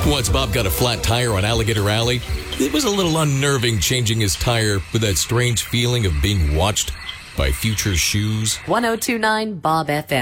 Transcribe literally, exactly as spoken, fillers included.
Once Bob got a flat tire on Alligator Alley, it was a little unnerving changing his tire with that strange feeling of being watched by future shoes. ten twenty-nine Bob F M.